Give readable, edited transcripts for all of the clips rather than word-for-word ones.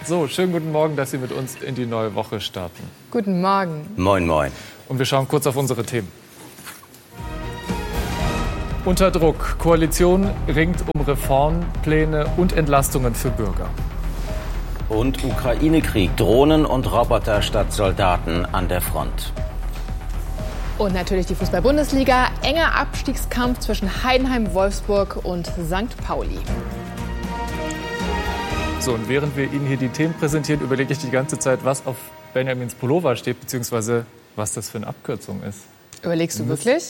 So, schönen guten Morgen, dass Sie mit uns in die neue Woche starten. Guten Morgen. Moin, moin. Und wir schauen kurz auf unsere Themen. Unter Druck. Koalition ringt um Reformpläne und Entlastungen für Bürger. Und Ukraine-Krieg. Drohnen und Roboter statt Soldaten an der Front. Und natürlich die Fußball-Bundesliga. Enger Abstiegskampf zwischen Heidenheim, Wolfsburg und St. Pauli. So, und während wir Ihnen hier die Themen präsentieren, überlege ich die ganze Zeit, was auf Benjamins Pullover steht, beziehungsweise was das für eine Abkürzung ist. Überlegst du wirklich?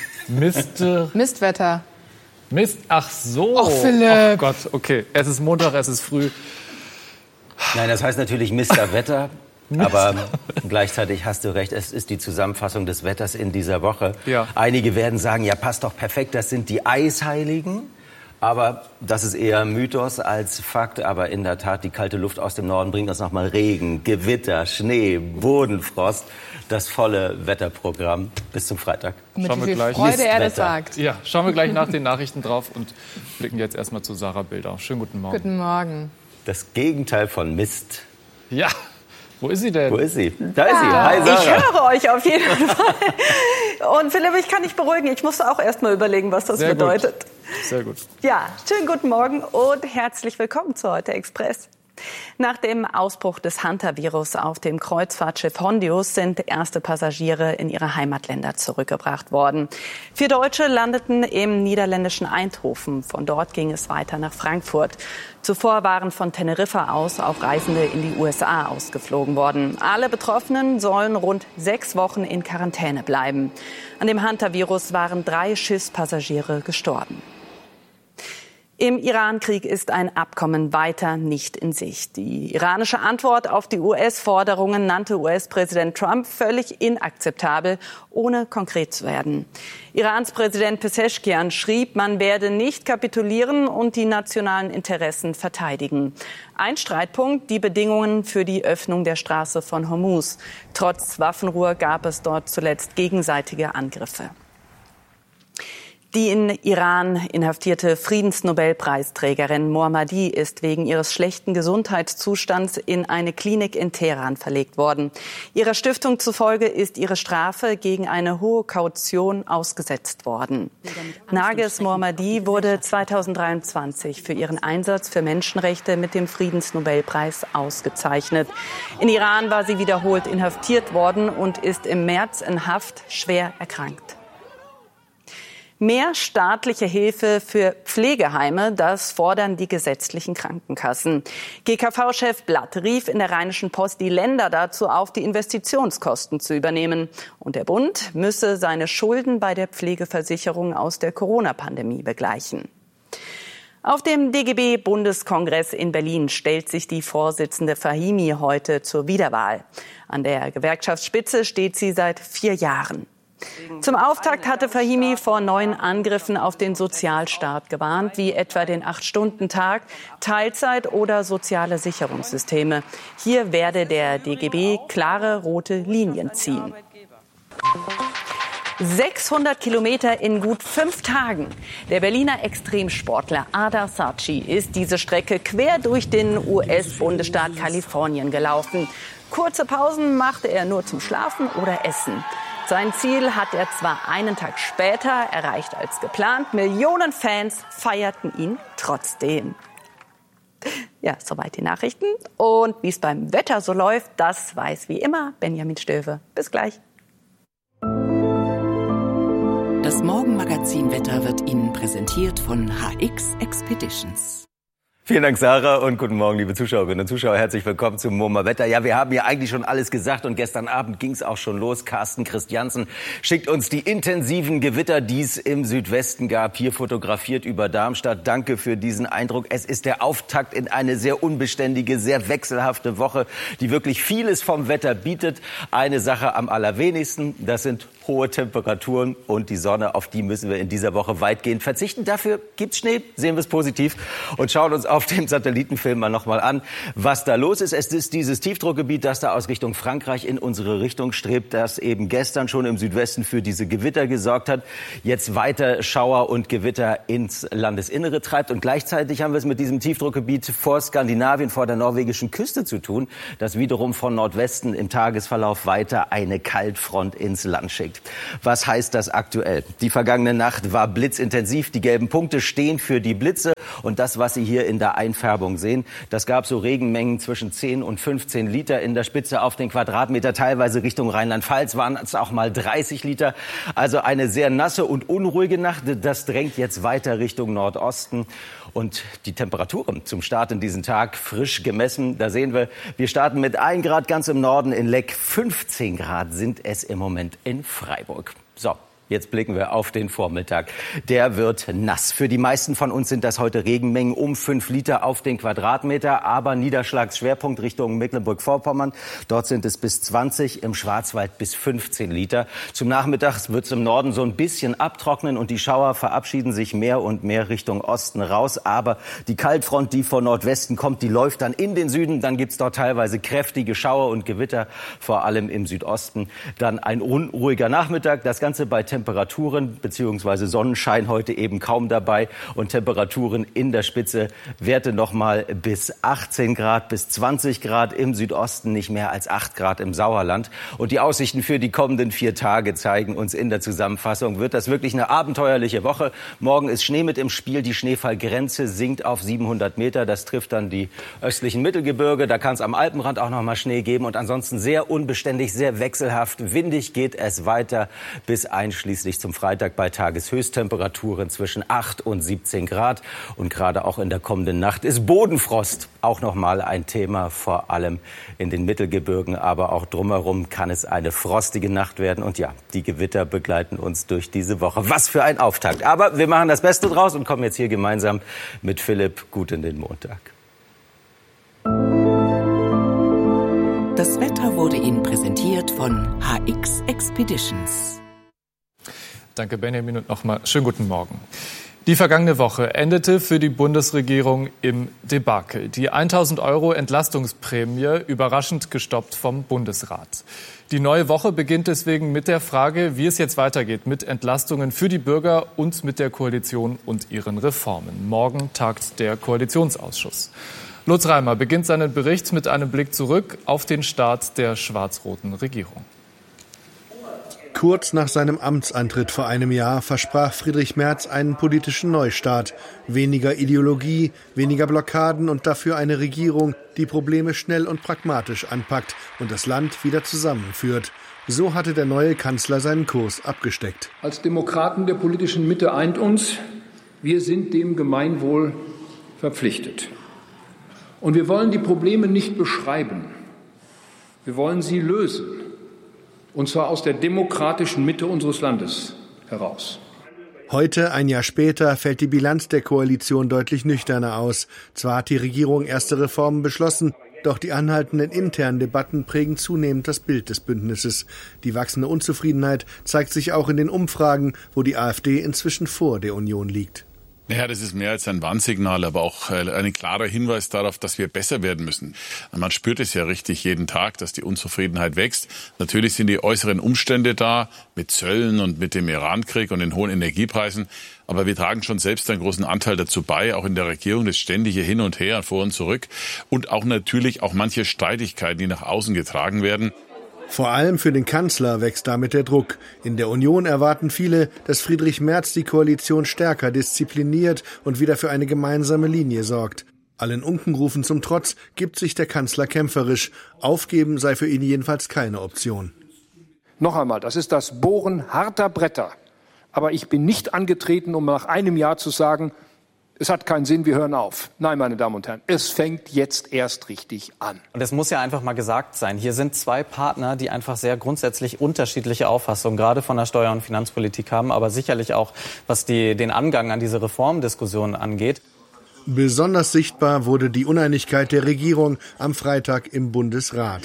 Mistwetter. Mist. Ach so. Oh, Philipp. Oh Gott, okay. Es ist Montag, es ist früh. Nein, das heißt natürlich Mr. Wetter. Aber gleichzeitig hast du recht, es ist die Zusammenfassung des Wetters in dieser Woche. Ja. Einige werden sagen, ja, passt doch perfekt, das sind die Eisheiligen. Aber das ist eher Mythos als Fakt. Aber in der Tat, die kalte Luft aus dem Norden bringt uns nochmal Regen, Gewitter, Schnee, Bodenfrost. Das volle Wetterprogramm bis zum Freitag. Mit wie viel Freude er das sagt. Ja, schauen wir gleich nach den Nachrichten drauf und blicken jetzt erstmal zu Sarah Bilder. Schönen guten Morgen. Guten Morgen. Das Gegenteil von Mist. Ja, wo ist sie denn? Wo ist sie? Da ist sie. Hi, Sarah. Ich höre euch auf jeden Fall. Und Philipp, ich kann dich beruhigen. Ich musste auch erst mal überlegen, was das bedeutet. Sehr gut. Ja, schönen guten Morgen und herzlich willkommen zu Heute Express. Nach dem Ausbruch des Hantavirus auf dem Kreuzfahrtschiff Hondius sind erste Passagiere in ihre Heimatländer zurückgebracht worden. 4 Deutsche landeten im niederländischen Eindhoven. Von dort ging es weiter nach Frankfurt. Zuvor waren von Teneriffa aus auch Reisende in die USA ausgeflogen worden. Alle Betroffenen sollen rund 6 Wochen in Quarantäne bleiben. An dem Hantavirus waren 3 Schiffspassagiere gestorben. Im Iran-Krieg ist ein Abkommen weiter nicht in Sicht. Die iranische Antwort auf die US-Forderungen nannte US-Präsident Trump völlig inakzeptabel, ohne konkret zu werden. Irans Präsident Pezeshkian schrieb, man werde nicht kapitulieren und die nationalen Interessen verteidigen. Ein Streitpunkt, die Bedingungen für die Öffnung der Straße von Hormuz. Trotz Waffenruhe gab es dort zuletzt gegenseitige Angriffe. Die in Iran inhaftierte Friedensnobelpreisträgerin Mohammadi ist wegen ihres schlechten Gesundheitszustands in eine Klinik in Teheran verlegt worden. Ihrer Stiftung zufolge ist ihre Strafe gegen eine hohe Kaution ausgesetzt worden. Narges Mohammadi wurde 2023 für ihren Einsatz für Menschenrechte mit dem Friedensnobelpreis ausgezeichnet. In Iran war sie wiederholt inhaftiert worden und ist im März in Haft schwer erkrankt. Mehr staatliche Hilfe für Pflegeheime, das fordern die gesetzlichen Krankenkassen. GKV-Chef Blatt rief in der Rheinischen Post die Länder dazu auf, die Investitionskosten zu übernehmen. Und der Bund müsse seine Schulden bei der Pflegeversicherung aus der Corona-Pandemie begleichen. Auf dem DGB-Bundeskongress in Berlin stellt sich die Vorsitzende Fahimi heute zur Wiederwahl. An der Gewerkschaftsspitze steht sie seit 4 Jahren. Zum Auftakt hatte Fahimi vor neuen Angriffen auf den Sozialstaat gewarnt, wie etwa den 8-Stunden-Tag, Teilzeit oder soziale Sicherungssysteme. Hier werde der DGB klare rote Linien ziehen. 600 Kilometer in gut 5 Tagen. Der Berliner Extremsportler Adar Saci ist diese Strecke quer durch den US-Bundesstaat Kalifornien gelaufen. Kurze Pausen machte er nur zum Schlafen oder Essen. Sein Ziel hat er zwar einen Tag später erreicht als geplant. Millionen Fans feierten ihn trotzdem. Ja, soweit die Nachrichten. Und wie es beim Wetter so läuft, das weiß wie immer Benjamin Stöwe. Bis gleich. Das Morgenmagazin Wetter wird Ihnen präsentiert von HX Expeditions. Vielen Dank, Sarah, und guten Morgen, liebe Zuschauerinnen und Zuschauer. Herzlich willkommen zum MoMA Wetter. Ja, wir haben ja eigentlich schon alles gesagt und gestern Abend ging es auch schon los. Carsten Christiansen schickt uns die intensiven Gewitter, die es im Südwesten gab, hier fotografiert über Darmstadt. Danke für diesen Eindruck. Es ist der Auftakt in eine sehr unbeständige, sehr wechselhafte Woche, die wirklich vieles vom Wetter bietet. Eine Sache am allerwenigsten, das sind hohe Temperaturen und die Sonne, auf die müssen wir in dieser Woche weitgehend verzichten. Dafür gibt's Schnee, sehen wir es positiv und schauen uns auf dem Satellitenfilm mal nochmal an, was da los ist. Es ist dieses Tiefdruckgebiet, das da aus Richtung Frankreich in unsere Richtung strebt, das eben gestern schon im Südwesten für diese Gewitter gesorgt hat, jetzt weiter Schauer und Gewitter ins Landesinnere treibt. Und gleichzeitig haben wir es mit diesem Tiefdruckgebiet vor Skandinavien, vor der norwegischen Küste zu tun, das wiederum von Nordwesten im Tagesverlauf weiter eine Kaltfront ins Land schickt. Was heißt das aktuell? Die vergangene Nacht war blitzintensiv. Die gelben Punkte stehen für die Blitze. Und das, was Sie hier in der Einfärbung sehen, das gab so Regenmengen zwischen 10 und 15 Liter in der Spitze auf den Quadratmeter. Teilweise Richtung Rheinland-Pfalz waren es auch mal 30 Liter. Also eine sehr nasse und unruhige Nacht. Das drängt jetzt weiter Richtung Nordosten. Und die Temperaturen zum Start in diesen Tag frisch gemessen. Da sehen wir starten mit 1 Grad ganz im Norden in Leck. 15 Grad sind es im Moment in Freiburg. So. Jetzt blicken wir auf den Vormittag. Der wird nass. Für die meisten von uns sind das heute Regenmengen um 5 Liter auf den Quadratmeter. Aber Niederschlagsschwerpunkt Richtung Mecklenburg-Vorpommern. Dort sind es bis 20, im Schwarzwald bis 15 Liter. Zum Nachmittag wird es im Norden so ein bisschen abtrocknen und die Schauer verabschieden sich mehr und mehr Richtung Osten raus. Aber die Kaltfront, die von Nordwesten kommt, die läuft dann in den Süden. Dann gibt es dort teilweise kräftige Schauer und Gewitter, vor allem im Südosten. Dann ein unruhiger Nachmittag. Das Ganze bei Temperaturen bzw. Sonnenschein heute eben kaum dabei und Temperaturen in der Spitze, Werte noch mal bis 18 Grad, bis 20 Grad im Südosten, nicht mehr als 8 Grad im Sauerland. Und die Aussichten für die kommenden 4 Tage zeigen uns in der Zusammenfassung, wird das wirklich eine abenteuerliche Woche. Morgen ist Schnee mit im Spiel, die Schneefallgrenze sinkt auf 700 Meter. Das trifft dann die östlichen Mittelgebirge, da kann es am Alpenrand auch noch mal Schnee geben und ansonsten sehr unbeständig, sehr wechselhaft. Windig geht es weiter bis einschließlich zum Freitag bei Tageshöchsttemperaturen zwischen 8 und 17 Grad. Und gerade auch in der kommenden Nacht ist Bodenfrost auch noch mal ein Thema, vor allem in den Mittelgebirgen. Aber auch drumherum kann es eine frostige Nacht werden. Und ja, die Gewitter begleiten uns durch diese Woche. Was für ein Auftakt. Aber wir machen das Beste draus und kommen jetzt hier gemeinsam mit Philipp gut in den Montag. Das Wetter wurde Ihnen präsentiert von HX Expeditions. Danke, Benjamin, und nochmal schönen guten Morgen. Die vergangene Woche endete für die Bundesregierung im Debakel. Die 1.000 € Entlastungsprämie überraschend gestoppt vom Bundesrat. Die neue Woche beginnt deswegen mit der Frage, wie es jetzt weitergeht mit Entlastungen für die Bürger und mit der Koalition und ihren Reformen. Morgen tagt der Koalitionsausschuss. Lutz Reimer beginnt seinen Bericht mit einem Blick zurück auf den Start der schwarz-roten Regierung. Kurz nach seinem Amtsantritt vor einem Jahr versprach Friedrich Merz einen politischen Neustart. Weniger Ideologie, weniger Blockaden und dafür eine Regierung, die Probleme schnell und pragmatisch anpackt und das Land wieder zusammenführt. So hatte der neue Kanzler seinen Kurs abgesteckt. Als Demokraten der politischen Mitte eint uns, wir sind dem Gemeinwohl verpflichtet. Und wir wollen die Probleme nicht beschreiben. Wir wollen sie lösen. Und zwar aus der demokratischen Mitte unseres Landes heraus. Heute, ein Jahr später, fällt die Bilanz der Koalition deutlich nüchterner aus. Zwar hat die Regierung erste Reformen beschlossen, doch die anhaltenden internen Debatten prägen zunehmend das Bild des Bündnisses. Die wachsende Unzufriedenheit zeigt sich auch in den Umfragen, wo die AfD inzwischen vor der Union liegt. Naja, das ist mehr als ein Warnsignal, aber auch ein klarer Hinweis darauf, dass wir besser werden müssen. Man spürt es ja richtig jeden Tag, dass die Unzufriedenheit wächst. Natürlich sind die äußeren Umstände da, mit Zöllen und mit dem Irankrieg und den hohen Energiepreisen. Aber wir tragen schon selbst einen großen Anteil dazu bei, auch in der Regierung, das ständige Hin und Her, vor und zurück. Und auch natürlich auch manche Streitigkeiten, die nach außen getragen werden. Vor allem für den Kanzler wächst damit der Druck. In der Union erwarten viele, dass Friedrich Merz die Koalition stärker diszipliniert und wieder für eine gemeinsame Linie sorgt. Allen Unkenrufen zum Trotz gibt sich der Kanzler kämpferisch. Aufgeben sei für ihn jedenfalls keine Option. Noch einmal, das ist das Bohren harter Bretter. Aber ich bin nicht angetreten, um nach einem Jahr zu sagen, es hat keinen Sinn, wir hören auf. Nein, meine Damen und Herren, es fängt jetzt erst richtig an. Und es muss ja einfach mal gesagt sein, hier sind zwei Partner, die einfach sehr grundsätzlich unterschiedliche Auffassungen, gerade von der Steuer- und Finanzpolitik haben, aber sicherlich auch, was den Angang an diese Reformdiskussion angeht. Besonders sichtbar wurde die Uneinigkeit der Regierung am Freitag im Bundesrat.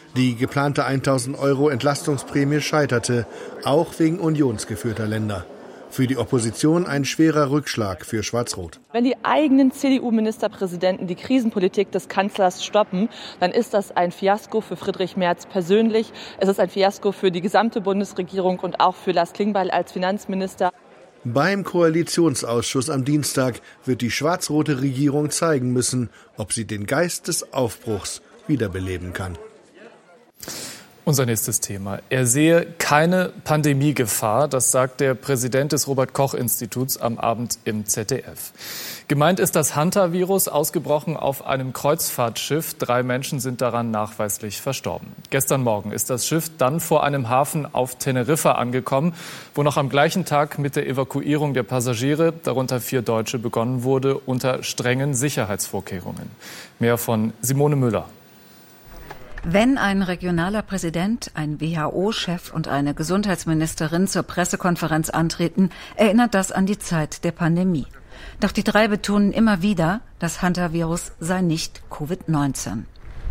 Die geplante 1.000 € Entlastungsprämie scheiterte, auch wegen unionsgeführter Länder. Für die Opposition ein schwerer Rückschlag für Schwarz-Rot. Wenn die eigenen CDU-Ministerpräsidenten die Krisenpolitik des Kanzlers stoppen, dann ist das ein Fiasko für Friedrich Merz persönlich. Es ist ein Fiasko für die gesamte Bundesregierung und auch für Lars Klingbeil als Finanzminister. Beim Koalitionsausschuss am Dienstag wird die schwarz-rote Regierung zeigen müssen, ob sie den Geist des Aufbruchs wiederbeleben kann. Unser nächstes Thema. Er sehe keine Pandemiegefahr, das sagt der Präsident des Robert-Koch-Instituts am Abend im ZDF. Gemeint ist das Hantavirus, ausgebrochen auf einem Kreuzfahrtschiff. 3 Menschen sind daran nachweislich verstorben. Gestern Morgen ist das Schiff dann vor einem Hafen auf Teneriffa angekommen, wo noch am gleichen Tag mit der Evakuierung der Passagiere, darunter 4 Deutsche, begonnen wurde, unter strengen Sicherheitsvorkehrungen. Mehr von Simone Müller. Wenn ein regionaler Präsident, ein WHO-Chef und eine Gesundheitsministerin zur Pressekonferenz antreten, erinnert das an die Zeit der Pandemie. Doch die 3 betonen immer wieder, das Hantavirus sei nicht Covid-19.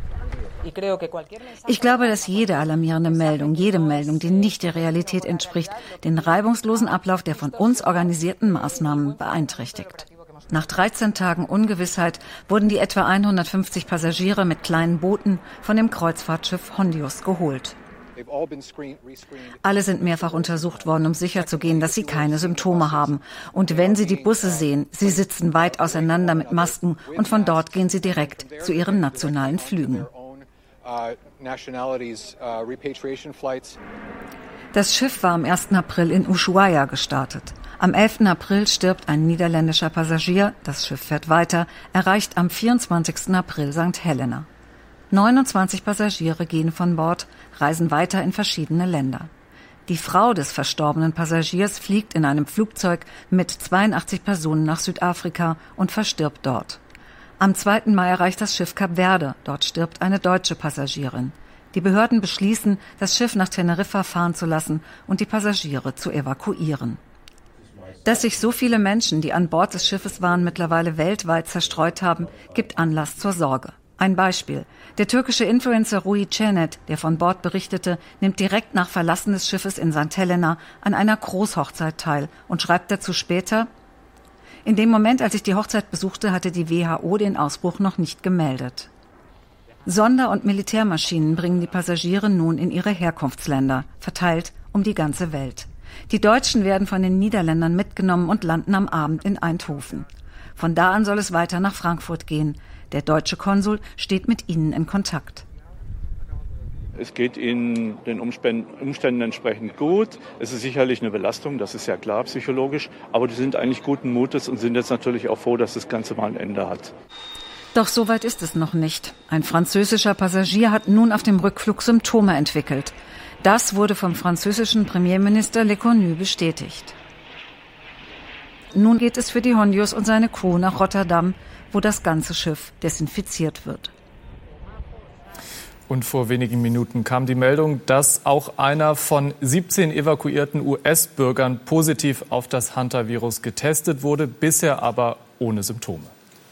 Ich glaube, dass jede alarmierende Meldung, jede Meldung, die nicht der Realität entspricht, den reibungslosen Ablauf der von uns organisierten Maßnahmen beeinträchtigt. Nach 13 Tagen Ungewissheit wurden die etwa 150 Passagiere mit kleinen Booten von dem Kreuzfahrtschiff Hondius geholt. Alle sind mehrfach untersucht worden, um sicherzugehen, dass sie keine Symptome haben. Und wenn sie die Busse sehen, sie sitzen weit auseinander mit Masken und von dort gehen sie direkt zu ihren nationalen Flügen. Das Schiff war am 1. April in Ushuaia gestartet. Am 11. April stirbt ein niederländischer Passagier, das Schiff fährt weiter, erreicht am 24. April St. Helena. 29 Passagiere gehen von Bord, reisen weiter in verschiedene Länder. Die Frau des verstorbenen Passagiers fliegt in einem Flugzeug mit 82 Personen nach Südafrika und verstirbt dort. Am 2. Mai erreicht das Schiff Kap Verde, dort stirbt eine deutsche Passagierin. Die Behörden beschließen, das Schiff nach Teneriffa fahren zu lassen und die Passagiere zu evakuieren. Dass sich so viele Menschen, die an Bord des Schiffes waren, mittlerweile weltweit zerstreut haben, gibt Anlass zur Sorge. Ein Beispiel. Der türkische Influencer Rui Cenet, der von Bord berichtete, nimmt direkt nach Verlassen des Schiffes in St. Helena an einer Großhochzeit teil und schreibt dazu später: In dem Moment, als ich die Hochzeit besuchte, hatte die WHO den Ausbruch noch nicht gemeldet. Sonder- und Militärmaschinen bringen die Passagiere nun in ihre Herkunftsländer, verteilt um die ganze Welt. Die Deutschen werden von den Niederländern mitgenommen und landen am Abend in Eindhoven. Von da an soll es weiter nach Frankfurt gehen. Der deutsche Konsul steht mit ihnen in Kontakt. Es geht Ihnen den Umständen entsprechend gut. Es ist sicherlich eine Belastung, das ist ja klar psychologisch. Aber die sind eigentlich guten Mutes und sind jetzt natürlich auch froh, dass das Ganze mal ein Ende hat. Doch so weit ist es noch nicht. Ein französischer Passagier hat nun auf dem Rückflug Symptome entwickelt. Das wurde vom französischen Premierminister Lecornu bestätigt. Nun geht es für die Hondius und seine Crew nach Rotterdam, wo das ganze Schiff desinfiziert wird. Und vor wenigen Minuten kam die Meldung, dass auch einer von 17 evakuierten US-Bürgern positiv auf das Hantavirus getestet wurde, bisher aber ohne Symptome.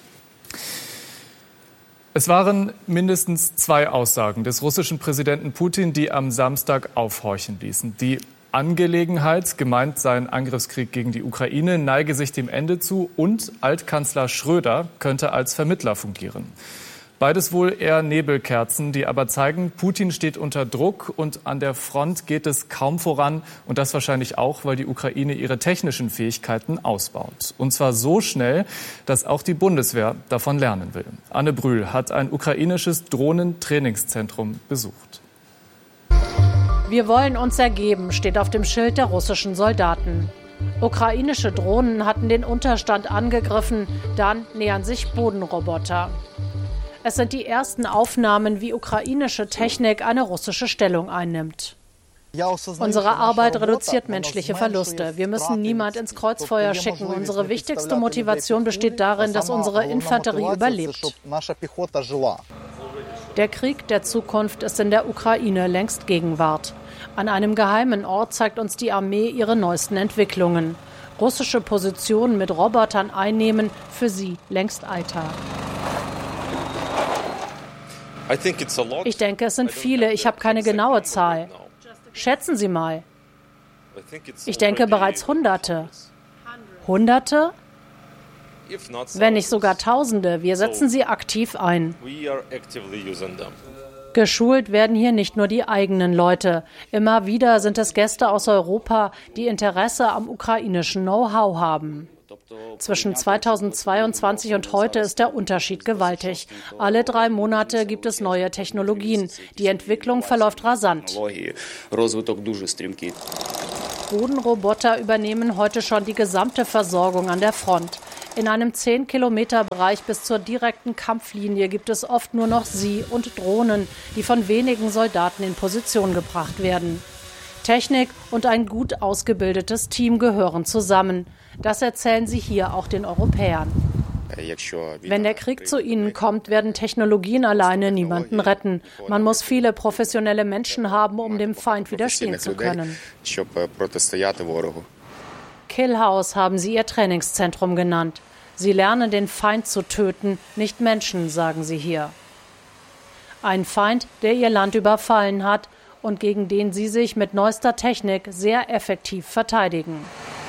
Es waren mindestens 2 Aussagen des russischen Präsidenten Putin, die am Samstag aufhorchen ließen. Die Angelegenheit, gemeint sein Angriffskrieg gegen die Ukraine, neige sich dem Ende zu und Altkanzler Schröder könnte als Vermittler fungieren. Beides wohl eher Nebelkerzen, die aber zeigen, Putin steht unter Druck und an der Front geht es kaum voran. Und das wahrscheinlich auch, weil die Ukraine ihre technischen Fähigkeiten ausbaut. Und zwar so schnell, dass auch die Bundeswehr davon lernen will. Anne Brühl hat ein ukrainisches Drohnentrainingszentrum besucht. Wir wollen uns ergeben, steht auf dem Schild der russischen Soldaten. Ukrainische Drohnen hatten den Unterstand angegriffen, dann nähern sich Bodenroboter. Es sind die ersten Aufnahmen, wie ukrainische Technik eine russische Stellung einnimmt. Unsere Arbeit reduziert menschliche Verluste. Wir müssen niemand ins Kreuzfeuer schicken. Unsere wichtigste Motivation besteht darin, dass unsere Infanterie überlebt. Der Krieg der Zukunft ist in der Ukraine längst Gegenwart. An einem geheimen Ort zeigt uns die Armee ihre neuesten Entwicklungen. Russische Positionen mit Robotern einnehmen, für sie längst Alltag. Ich denke, es sind viele. Ich habe keine genaue Zahl. Schätzen Sie mal. Ich denke bereits Hunderte. Hunderte? Wenn nicht sogar Tausende. Wir setzen sie aktiv ein. Geschult werden hier nicht nur die eigenen Leute. Immer wieder sind es Gäste aus Europa, die Interesse am ukrainischen Know-how haben. Zwischen 2022 und heute ist der Unterschied gewaltig. Alle 3 Monate gibt es neue Technologien. Die Entwicklung verläuft rasant. Bodenroboter übernehmen heute schon die gesamte Versorgung an der Front. In einem 10-Kilometer-Bereich bis zur direkten Kampflinie gibt es oft nur noch sie und Drohnen, die von wenigen Soldaten in Position gebracht werden. Technik und ein gut ausgebildetes Team gehören zusammen. Das erzählen sie hier auch den Europäern. Wenn der Krieg zu ihnen kommt, werden Technologien alleine niemanden retten. Man muss viele professionelle Menschen haben, um dem Feind widerstehen zu können. Killhouse haben sie ihr Trainingszentrum genannt. Sie lernen, den Feind zu töten, nicht Menschen, sagen sie hier. Ein Feind, der ihr Land überfallen hat und gegen den sie sich mit neuester Technik sehr effektiv verteidigen.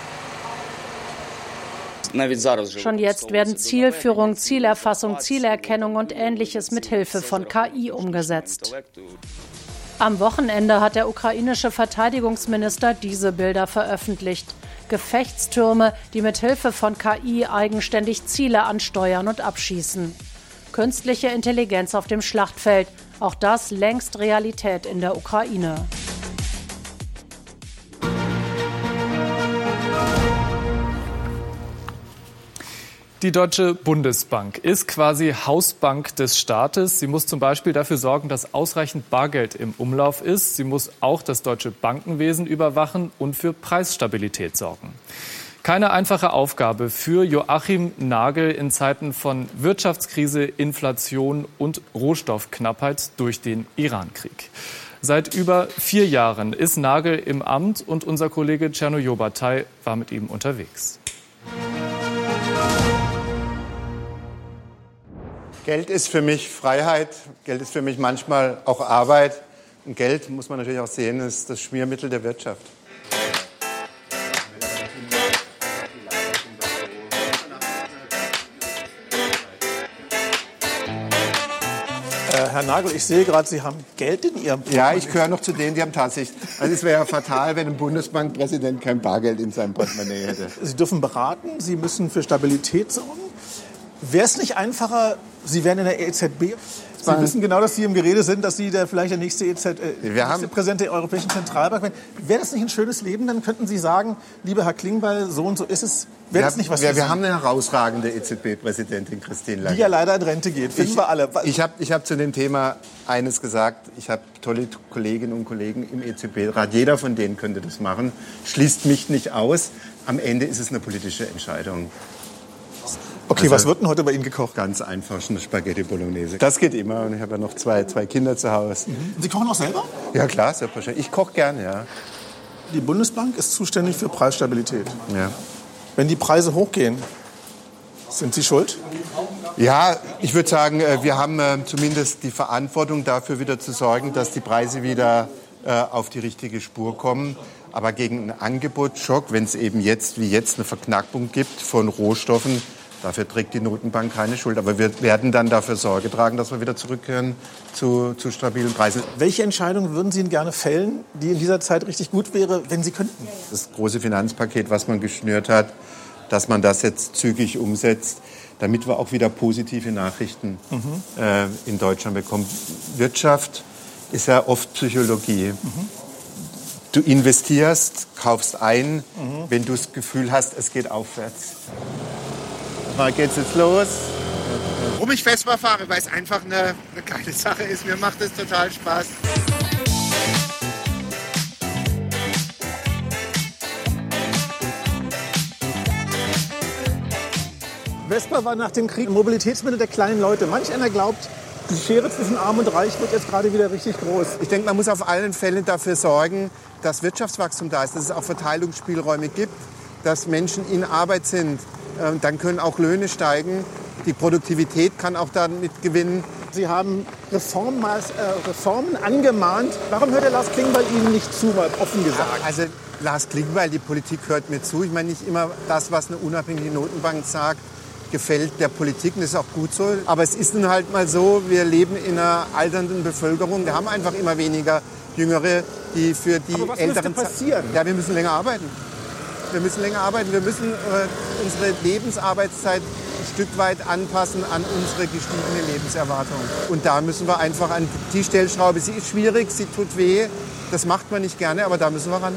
Schon jetzt werden Zielführung, Zielerfassung, Zielerkennung und Ähnliches mit Hilfe von KI umgesetzt. Am Wochenende hat der ukrainische Verteidigungsminister diese Bilder veröffentlicht. Gefechtstürme, die mit Hilfe von KI eigenständig Ziele ansteuern und abschießen. Künstliche Intelligenz auf dem Schlachtfeld, auch das längst Realität in der Ukraine. Die Deutsche Bundesbank ist quasi Hausbank des Staates. Sie muss zum Beispiel dafür sorgen, dass ausreichend Bargeld im Umlauf ist. Sie muss auch das deutsche Bankenwesen überwachen und für Preisstabilität sorgen. Keine einfache Aufgabe für Joachim Nagel in Zeiten von Wirtschaftskrise, Inflation und Rohstoffknappheit durch den Irankrieg. Seit über 4 Jahren ist Nagel im Amt und unser Kollege Tscherno Batay war mit ihm unterwegs. Geld ist für mich Freiheit, Geld ist für mich manchmal auch Arbeit. Und Geld, muss man natürlich auch sehen, ist das Schmiermittel der Wirtschaft. Herr Nagel, ich sehe gerade, Sie haben Geld in Ihrem Portemonnaie. Ja, ich gehöre noch zu denen, die haben tatsächlich. Also es wäre ja fatal, wenn ein Bundesbankpräsident kein Bargeld in seinem Portemonnaie hätte. Sie dürfen beraten, Sie müssen für Stabilität sorgen. Wäre es nicht einfacher, Sie wären in der EZB? Sie wissen genau, dass Sie im Gerede sind, dass Sie vielleicht der nächste Präsident der Europäischen Zentralbank werden. Wäre das nicht ein schönes Leben? Dann könnten Sie sagen, lieber Herr Klingbeil, so und so ist es. Wäre das nicht was für Sie? Wir haben eine herausragende EZB-Präsidentin, Christine Lagarde. Die ja leider in Rente geht. Finden wir alle. Ich hab zu dem Thema eines gesagt. Ich habe tolle Kolleginnen und Kollegen im EZB-Rat. Jeder von denen könnte das machen. Schließt mich nicht aus. Am Ende ist es eine politische Entscheidung. Okay, also, was wird denn heute bei Ihnen gekocht? Ganz einfach, eine Spaghetti Bolognese. Das geht immer und ich habe ja noch zwei Kinder zu Hause. Sie kochen auch selber? Ja klar, selbstverständlich. Ich koche gern, ja. Die Bundesbank ist zuständig für Preisstabilität. Ja. Wenn die Preise hochgehen, sind Sie schuld? Ja, ich würde sagen, wir haben zumindest die Verantwortung dafür wieder zu sorgen, dass die Preise wieder auf die richtige Spur kommen. Aber gegen einen Angebotsschock, wenn es eben jetzt eine Verknappung gibt von Rohstoffen, dafür trägt die Notenbank keine Schuld. Aber wir werden dann dafür Sorge tragen, dass wir wieder zurückkehren zu stabilen Preisen. Welche Entscheidung würden Sie denn gerne fällen, die in dieser Zeit richtig gut wäre, wenn Sie könnten? Das große Finanzpaket, was man geschnürt hat, dass man das jetzt zügig umsetzt, damit wir auch wieder positive Nachrichten in Deutschland bekommen. Wirtschaft ist ja oft Psychologie. Du investierst, kaufst ein, wenn du das Gefühl hast, es geht aufwärts. Mal geht's jetzt los. Warum ich Vespa fahre? Weil es einfach eine geile Sache ist. Mir macht es total Spaß. Vespa war nach dem Krieg ein Mobilitätsmittel der kleinen Leute. Manch einer glaubt, die Schere zwischen Arm und Reich wird jetzt gerade wieder richtig groß. Ich denke, man muss auf allen Fällen dafür sorgen, dass Wirtschaftswachstum da ist, dass es auch Verteilungsspielräume gibt, dass Menschen in Arbeit sind. Dann können auch Löhne steigen. Die Produktivität kann auch damit gewinnen. Sie haben Reformen angemahnt. Warum hört der Lars Klingbeil Ihnen nicht zu, mal offen gesagt? Ja, also Lars Klingbeil, die Politik hört mir zu. Ich meine, nicht immer das, was eine unabhängige Notenbank sagt, gefällt der Politik. Und das ist auch gut so. Aber es ist nun halt mal so, wir leben in einer alternden Bevölkerung. Wir haben einfach immer weniger Jüngere, die für die Aber was älteren... müsste passieren? Ja, wir müssen länger arbeiten. Wir müssen unsere Lebensarbeitszeit ein Stück weit anpassen an unsere gestiegene Lebenserwartung. Und da müssen wir einfach an die Stellschraube. Sie ist schwierig, sie tut weh. Das macht man nicht gerne, aber da müssen wir ran.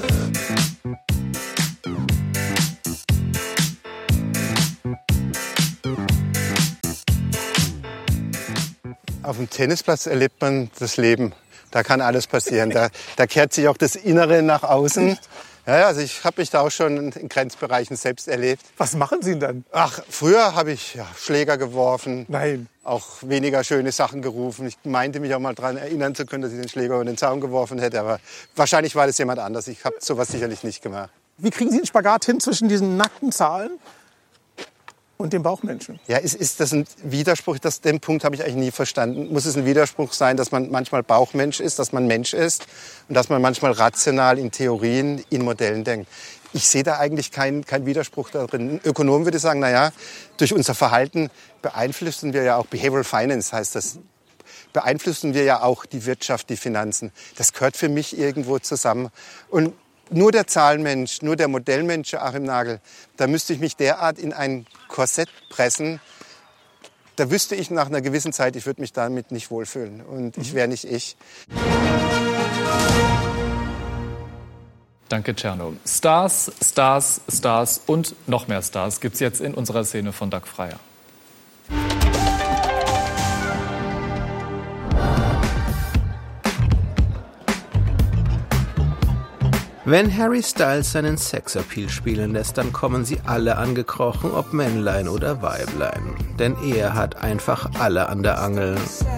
Auf dem Tennisplatz erlebt man das Leben. Da kann alles passieren. Da kehrt sich auch das Innere nach außen. Ja, also ich habe mich da auch schon in Grenzbereichen selbst erlebt. Was machen Sie denn dann? Ach, früher habe ich Schläger geworfen. Nein. Auch weniger schöne Sachen gerufen. Ich meinte mich auch mal daran erinnern zu können, dass ich den Schläger über den Zaun geworfen hätte. Aber wahrscheinlich war das jemand anders. Ich habe sowas sicherlich nicht gemacht. Wie kriegen Sie den Spagat hin zwischen diesen nackten Zahlen und dem Bauchmenschen? Ja, ist das ein Widerspruch? Den Punkt habe ich eigentlich nie verstanden. Muss es ein Widerspruch sein, dass man manchmal Bauchmensch ist, dass man Mensch ist und dass man manchmal rational in Theorien, in Modellen denkt? Ich sehe da eigentlich keinen Widerspruch darin. Ein Ökonom würde sagen, naja, durch unser Verhalten beeinflussen wir ja auch, Behavioral Finance heißt das, beeinflussen wir ja auch die Wirtschaft, die Finanzen. Das gehört für mich irgendwo zusammen. Und nur der Zahlenmensch, nur der Modellmensch, Achim Nagel, da müsste ich mich derart in ein Korsett pressen. Da wüsste ich nach einer gewissen Zeit, ich würde mich damit nicht wohlfühlen. Und ich wäre nicht ich. Danke, Tscherno. Stars, Stars, Stars und noch mehr Stars gibt's jetzt in unserer Szene von Doug Freier. Wenn Harry Styles seinen Sexappeal spielen lässt, dann kommen sie alle angekrochen, ob Männlein oder Weiblein. Denn er hat einfach alle an der Angel.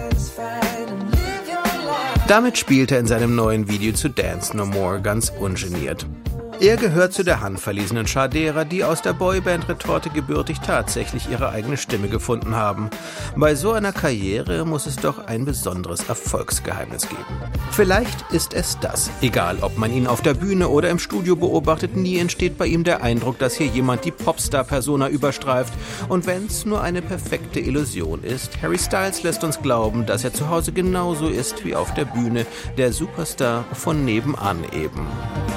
Damit spielt er in seinem neuen Video zu Dance No More ganz ungeniert. Er gehört zu der handverlesenen Schar derer, die aus der Boyband-Retorte gebürtig tatsächlich ihre eigene Stimme gefunden haben. Bei so einer Karriere muss es doch ein besonderes Erfolgsgeheimnis geben. Vielleicht ist es das. Egal, ob man ihn auf der Bühne oder im Studio beobachtet, nie entsteht bei ihm der Eindruck, dass hier jemand die Popstar-Persona überstreift. Und wenn's nur eine perfekte Illusion ist, Harry Styles lässt uns glauben, dass er zu Hause genauso ist wie auf der Bühne, der Superstar von nebenan eben.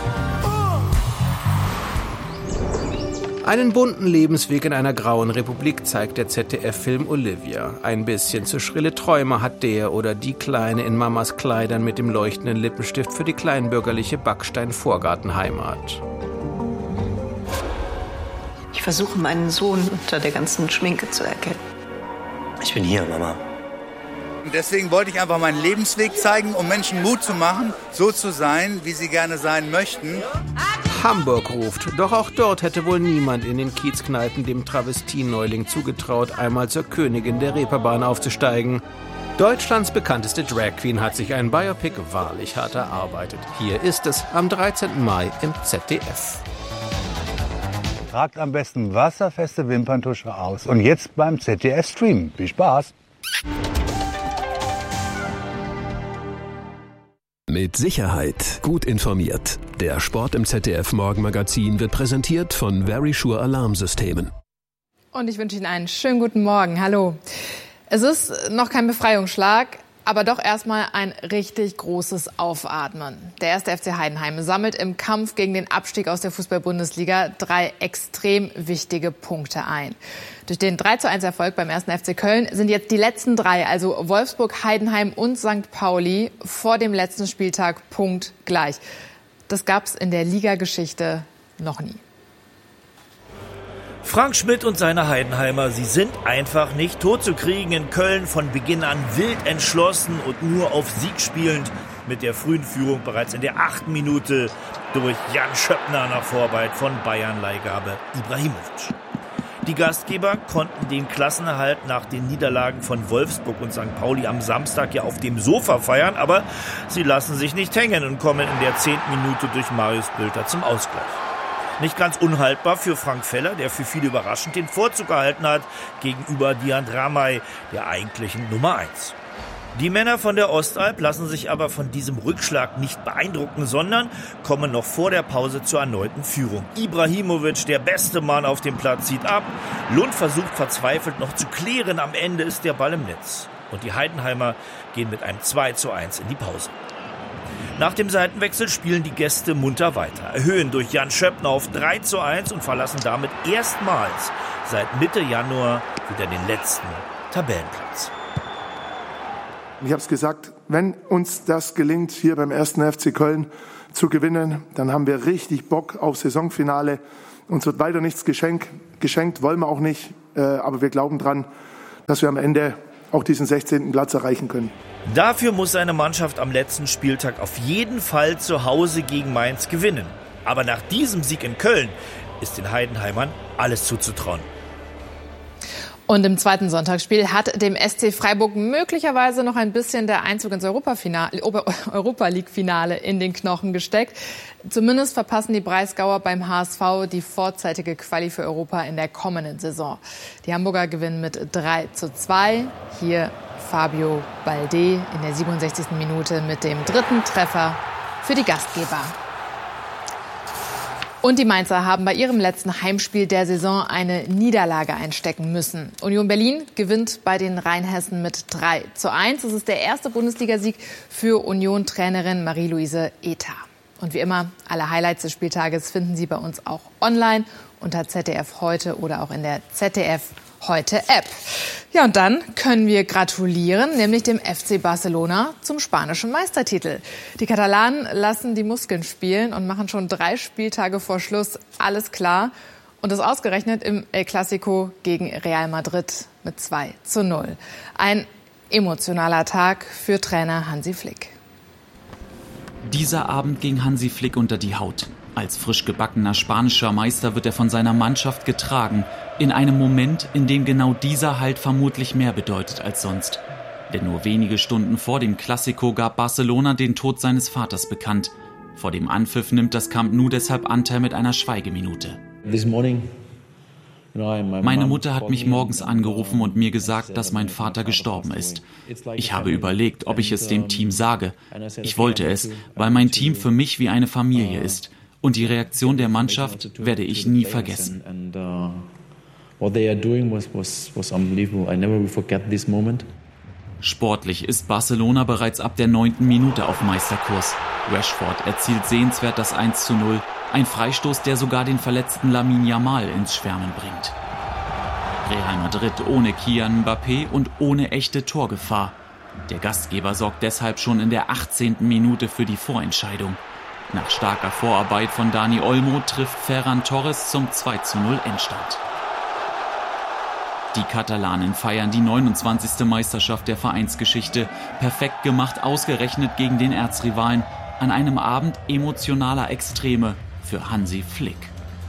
Einen bunten Lebensweg in einer grauen Republik zeigt der ZDF-Film Olivia. Ein bisschen zu schrille Träume hat der oder die Kleine in Mamas Kleidern mit dem leuchtenden Lippenstift für die kleinbürgerliche Backstein-Vorgartenheimat. Ich versuche, meinen Sohn unter der ganzen Schminke zu erkennen. Ich bin hier, Mama. Und deswegen wollte ich einfach meinen Lebensweg zeigen, um Menschen Mut zu machen, so zu sein, wie sie gerne sein möchten. Hamburg ruft. Doch auch dort hätte wohl niemand in den Kiezkneipen dem Travestie-Neuling zugetraut, einmal zur Königin der Reeperbahn aufzusteigen. Deutschlands bekannteste Drag-Queen hat sich ein Biopic wahrlich hart erarbeitet. Hier ist es am 13. Mai im ZDF. Tragt am besten wasserfeste Wimperntusche aus. Und jetzt beim ZDF-Stream. Viel Spaß! Mit Sicherheit gut informiert. Der Sport im ZDF Morgenmagazin wird präsentiert von Verisure Alarmsystemen. Und ich wünsche Ihnen einen schönen guten Morgen. Hallo. Es ist noch kein Befreiungsschlag, aber doch erstmal ein richtig großes Aufatmen. Der 1. FC Heidenheim sammelt im Kampf gegen den Abstieg aus der Fußball-Bundesliga 3 extrem wichtige Punkte ein. Durch den 3:1 beim 1. FC Köln sind jetzt die letzten 3, also Wolfsburg, Heidenheim und St. Pauli, vor dem letzten Spieltag punktgleich. Das gab's in der Ligageschichte noch nie. Frank Schmidt und seine Heidenheimer, sie sind einfach nicht totzukriegen. In Köln von Beginn an wild entschlossen und nur auf Sieg spielend. Mit der frühen Führung bereits in der 8. Minute durch Jan Schöppner nach Vorarbeit von Bayern-Leihgabe Ibrahimovic. Die Gastgeber konnten den Klassenerhalt nach den Niederlagen von Wolfsburg und St. Pauli am Samstag ja auf dem Sofa feiern, aber sie lassen sich nicht hängen und kommen in der 10. Minute durch Marius Bülter zum Ausgleich. Nicht ganz unhaltbar für Frank Feller, der für viele überraschend den Vorzug erhalten hat gegenüber Dian Dramay, der eigentlichen Nummer 1. Die Männer von der Ostalb lassen sich aber von diesem Rückschlag nicht beeindrucken, sondern kommen noch vor der Pause zur erneuten Führung. Ibrahimovic, der beste Mann auf dem Platz, zieht ab. Lund versucht verzweifelt noch zu klären. Am Ende ist der Ball im Netz. Und die Heidenheimer gehen mit einem 2:1 in die Pause. Nach dem Seitenwechsel spielen die Gäste munter weiter, erhöhen durch Jan Schöppner auf 3:1 und verlassen damit erstmals seit Mitte Januar wieder den letzten Tabellenplatz. Ich habe es gesagt, wenn uns das gelingt, hier beim 1. FC Köln zu gewinnen, dann haben wir richtig Bock auf Saisonfinale. Uns wird weiter nichts geschenkt, wollen wir auch nicht, aber wir glauben dran, dass wir am Ende auch diesen 16. Platz erreichen können. Dafür muss seine Mannschaft am letzten Spieltag auf jeden Fall zu Hause gegen Mainz gewinnen. Aber nach diesem Sieg in Köln ist den Heidenheimern alles zuzutrauen. Und im zweiten Sonntagsspiel hat dem SC Freiburg möglicherweise noch ein bisschen der Einzug ins Europa-League-Finale in den Knochen gesteckt. Zumindest verpassen die Breisgauer beim HSV die vorzeitige Quali für Europa in der kommenden Saison. Die Hamburger gewinnen mit 3:2. Hier Fabio Balde in der 67. Minute mit dem 3. Treffer für die Gastgeber. Und die Mainzer haben bei ihrem letzten Heimspiel der Saison eine Niederlage einstecken müssen. Union Berlin gewinnt bei den Rheinhessen mit 3:1. Es ist der erste Bundesligasieg für Union-Trainerin Marie-Louise Eta. Und wie immer, alle Highlights des Spieltages finden Sie bei uns auch online unter ZDF Heute oder auch in der ZDF Heute App. Ja, und dann können wir gratulieren, nämlich dem FC Barcelona zum spanischen Meistertitel. Die Katalanen lassen die Muskeln spielen und machen schon 3 Spieltage vor Schluss alles klar. Und das ausgerechnet im El Clasico gegen Real Madrid mit 2:0. Ein emotionaler Tag für Trainer Hansi Flick. Dieser Abend ging Hansi Flick unter die Haut. Als frisch gebackener spanischer Meister wird er von seiner Mannschaft getragen. In einem Moment, in dem genau dieser Halt vermutlich mehr bedeutet als sonst. Denn nur wenige Stunden vor dem Clasico gab Barcelona den Tod seines Vaters bekannt. Vor dem Anpfiff nimmt das Camp Nou deshalb Anteil mit einer Schweigeminute. Meine Mutter hat mich morgens angerufen und mir gesagt, dass mein Vater gestorben ist. Ich habe überlegt, ob ich es dem Team sage. Ich wollte es, weil mein Team für mich wie eine Familie ist. Und die Reaktion der Mannschaft werde ich nie vergessen. Sportlich ist Barcelona bereits ab der 9. Minute auf Meisterkurs. Rashford erzielt sehenswert das 1:0, ein Freistoß, der sogar den verletzten Lamine Yamal ins Schwärmen bringt. Real Madrid ohne Kylian Mbappé und ohne echte Torgefahr. Der Gastgeber sorgt deshalb schon in der 18. Minute für die Vorentscheidung. Nach starker Vorarbeit von Dani Olmo trifft Ferran Torres zum 2:0 Endstand. Die Katalanen feiern die 29. Meisterschaft der Vereinsgeschichte. Perfekt gemacht, ausgerechnet gegen den Erzrivalen. An einem Abend emotionaler Extreme für Hansi Flick.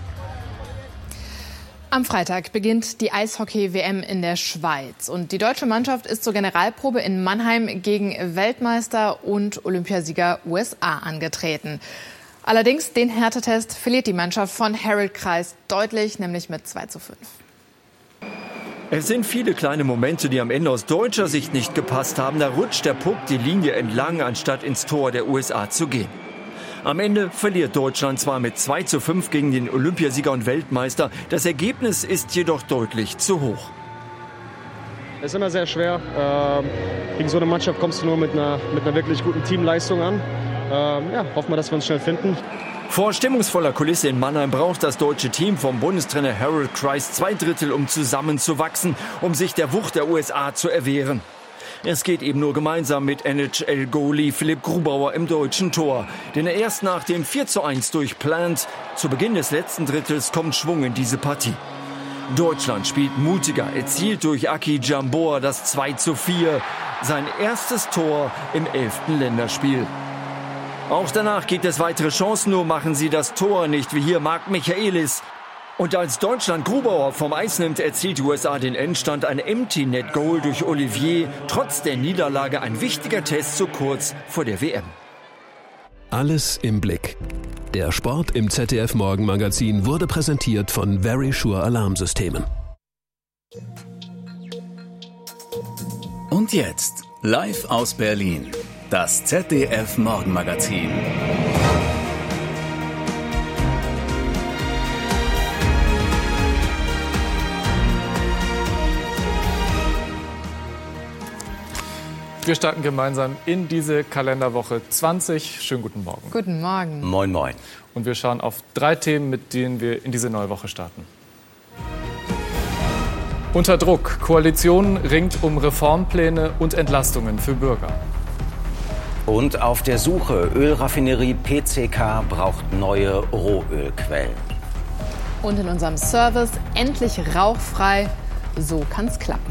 Am Freitag beginnt die Eishockey-WM in der Schweiz. Und die deutsche Mannschaft ist zur Generalprobe in Mannheim gegen Weltmeister und Olympiasieger USA angetreten. Allerdings den Härtetest verliert die Mannschaft von Harold Kreis deutlich, nämlich mit 2:5. Es sind viele kleine Momente, die am Ende aus deutscher Sicht nicht gepasst haben. Da rutscht der Puck die Linie entlang, anstatt ins Tor der USA zu gehen. Am Ende verliert Deutschland zwar mit 2:5 gegen den Olympiasieger und Weltmeister. Das Ergebnis ist jedoch deutlich zu hoch. Es ist immer sehr schwer. Gegen so eine Mannschaft kommst du nur mit einer wirklich guten Teamleistung an. Hoffen wir, dass wir uns schnell finden. Vor stimmungsvoller Kulisse in Mannheim braucht das deutsche Team vom Bundestrainer Harold Kreis 2/3, um zusammenzuwachsen, um sich der Wucht der USA zu erwehren. Es geht eben nur gemeinsam mit NHL-Goalie Philipp Grubauer im deutschen Tor, den er erst nach dem 4:1 durchplant. Zu Beginn des letzten Drittels kommt Schwung in diese Partie. Deutschland spielt mutiger, erzielt durch Aki Jamboa das 2:4, sein erstes Tor im 11. Länderspiel. Auch danach gibt es weitere Chancen, nur machen sie das Tor nicht, wie hier Marc Michaelis. Und als Deutschland Grubauer vom Eis nimmt, erzielt die USA den Endstand, ein Empty-Net-Goal durch Olivier. Trotz der Niederlage ein wichtiger Test so kurz vor der WM. Alles im Blick. Der Sport im ZDF Morgenmagazin wurde präsentiert von Verisure Alarmsystemen. Und jetzt Live aus Berlin. Das ZDF Morgenmagazin. Wir starten gemeinsam in diese Kalenderwoche 20. Schönen guten Morgen. Guten Morgen. Moin, moin. Und wir schauen auf 3 Themen, mit denen wir in diese neue Woche starten. Unter Druck. Koalition ringt um Reformpläne und Entlastungen für Bürger. Und auf der Suche. Ölraffinerie PCK braucht neue Rohölquellen. Und in unserem Service endlich rauchfrei. So kann's klappen.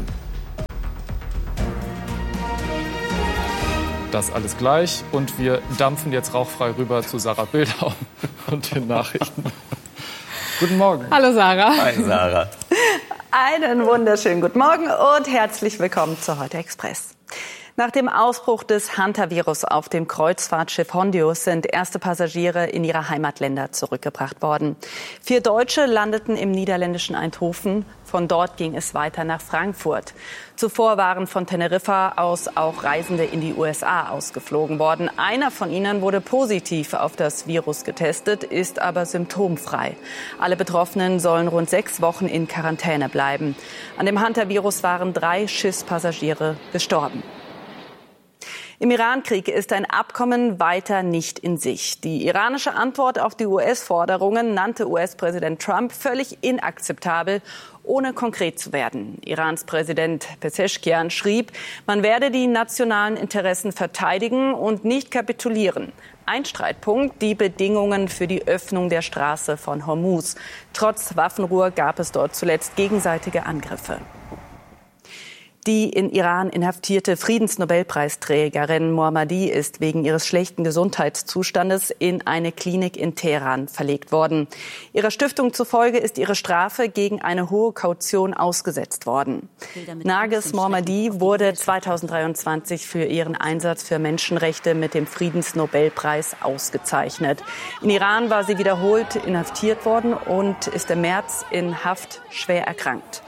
Das alles gleich. Und wir dampfen jetzt rauchfrei rüber zu Sarah Bildau und den Nachrichten. Guten Morgen. Hallo Sarah. Hi Sarah. Einen wunderschönen guten Morgen und herzlich willkommen zu Heute Express. Nach dem Ausbruch des Hantavirus auf dem Kreuzfahrtschiff Hondius sind erste Passagiere in ihre Heimatländer zurückgebracht worden. 4 Deutsche landeten im niederländischen Eindhoven. Von dort ging es weiter nach Frankfurt. Zuvor waren von Teneriffa aus auch Reisende in die USA ausgeflogen worden. Einer von ihnen wurde positiv auf das Virus getestet, ist aber symptomfrei. Alle Betroffenen sollen rund 6 Wochen in Quarantäne bleiben. An dem Hantavirus waren 3 Schiffspassagiere gestorben. Im Iran-Krieg ist ein Abkommen weiter nicht in Sicht. Die iranische Antwort auf die US-Forderungen nannte US-Präsident Trump völlig inakzeptabel, ohne konkret zu werden. Irans Präsident Pezeshkian schrieb, man werde die nationalen Interessen verteidigen und nicht kapitulieren. Ein Streitpunkt, die Bedingungen für die Öffnung der Straße von Hormuz. Trotz Waffenruhe gab es dort zuletzt gegenseitige Angriffe. Die in Iran inhaftierte Friedensnobelpreisträgerin Mohammadi ist wegen ihres schlechten Gesundheitszustandes in eine Klinik in Teheran verlegt worden. Ihrer Stiftung zufolge ist ihre Strafe gegen eine hohe Kaution ausgesetzt worden. Narges Mohammadi wurde 2023 für ihren Einsatz für Menschenrechte mit dem Friedensnobelpreis ausgezeichnet. In Iran war sie wiederholt inhaftiert worden und ist im März in Haft schwer erkrankt.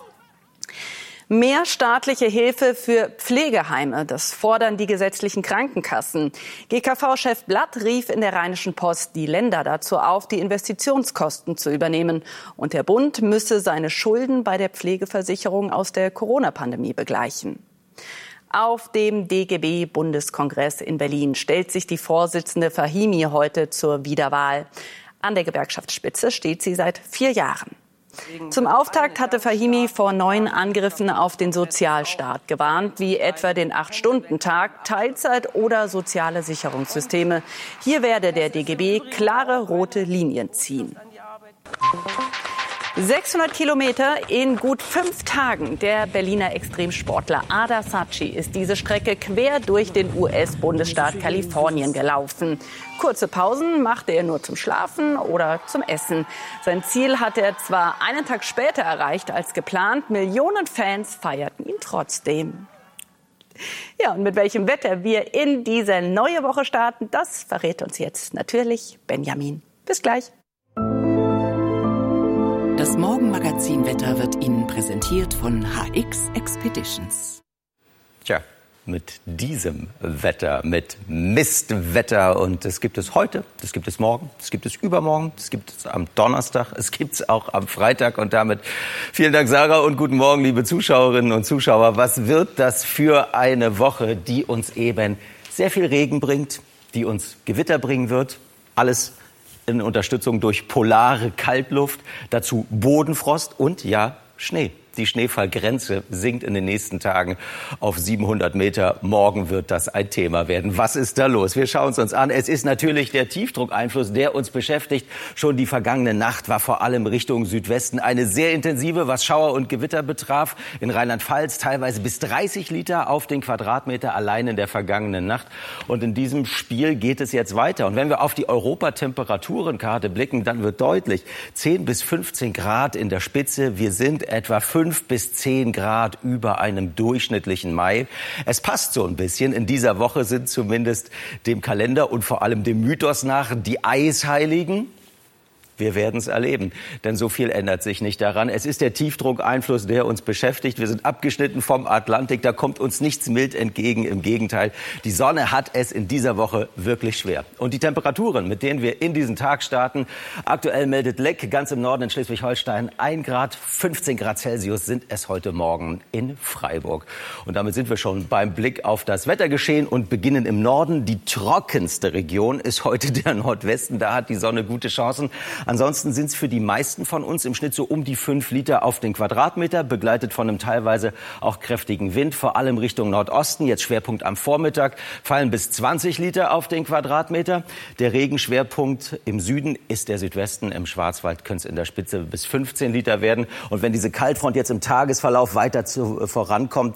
Mehr staatliche Hilfe für Pflegeheime, das fordern die gesetzlichen Krankenkassen. GKV-Chef Blatt rief in der Rheinischen Post die Länder dazu auf, die Investitionskosten zu übernehmen. Und der Bund müsse seine Schulden bei der Pflegeversicherung aus der Corona-Pandemie begleichen. Auf dem DGB-Bundeskongress in Berlin stellt sich die Vorsitzende Fahimi heute zur Wiederwahl. An der Gewerkschaftsspitze steht sie seit 4 Jahren. Zum Auftakt hatte Fahimi vor neuen Angriffen auf den Sozialstaat gewarnt, wie etwa den 8-Stunden-Tag, Teilzeit oder soziale Sicherungssysteme. Hier werde der DGB klare rote Linien ziehen. 600 Kilometer in gut 5 Tagen. Der Berliner Extremsportler Ada Saci ist diese Strecke quer durch den US-Bundesstaat Kalifornien gelaufen. Kurze Pausen machte er nur zum Schlafen oder zum Essen. Sein Ziel hatte er zwar einen Tag später erreicht als geplant, Millionen Fans feierten ihn trotzdem. Ja, und mit welchem Wetter wir in diese neue Woche starten, das verrät uns jetzt natürlich Benjamin. Bis gleich. Das Morgenmagazin-Wetter wird Ihnen präsentiert von HX Expeditions. Tja, mit diesem Wetter, mit Mistwetter. Und das gibt es heute, das gibt es morgen, das gibt es übermorgen, das gibt es am Donnerstag, es gibt es auch am Freitag. Und damit vielen Dank, Sarah, und guten Morgen, liebe Zuschauerinnen und Zuschauer. Was wird das für eine Woche, die uns eben sehr viel Regen bringt, die uns Gewitter bringen wird? Alles in Unterstützung durch polare Kaltluft, dazu Bodenfrost und ja, Schnee. Die Schneefallgrenze sinkt in den nächsten Tagen auf 700 Meter. Morgen wird das ein Thema werden. Was ist da los? Wir schauen es uns an. Es ist natürlich der Tiefdruckeinfluss, der uns beschäftigt. Schon die vergangene Nacht war vor allem Richtung Südwesten eine sehr intensive, was Schauer und Gewitter betraf. In Rheinland-Pfalz teilweise bis 30 Liter auf den Quadratmeter allein in der vergangenen Nacht. Und in diesem Spiel geht es jetzt weiter. Und wenn wir auf die Europatemperaturenkarte blicken, dann wird deutlich 10 bis 15 Grad in der Spitze. Wir sind etwa 5 bis 10 Grad über einem durchschnittlichen Mai. Es passt so ein bisschen. In dieser Woche sind zumindest dem Kalender und vor allem dem Mythos nach die Eisheiligen Wir werden es erleben, denn so viel ändert sich nicht daran. Es ist der Tiefdruckeinfluss, der uns beschäftigt. Wir sind abgeschnitten vom Atlantik, da kommt uns nichts mild entgegen. Im Gegenteil, die Sonne hat es in dieser Woche wirklich schwer. Und die Temperaturen, mit denen wir in diesen Tag starten, aktuell meldet Leck ganz im Norden in Schleswig-Holstein 1 Grad, 15 Grad Celsius sind es heute Morgen in Freiburg. Und damit sind wir schon beim Blick auf das Wettergeschehen und beginnen im Norden. Die trockenste Region ist heute der Nordwesten, da hat die Sonne gute Chancen. Ansonsten sind es für die meisten von uns im Schnitt so um die 5 Liter auf den Quadratmeter, begleitet von einem teilweise auch kräftigen Wind, vor allem Richtung Nordosten. Jetzt Schwerpunkt am Vormittag, fallen bis 20 Liter auf den Quadratmeter. Der Regenschwerpunkt im Süden ist der Südwesten. Im Schwarzwald könnte es in der Spitze bis 15 Liter werden. Und wenn diese Kaltfront jetzt im Tagesverlauf weiter vorankommt,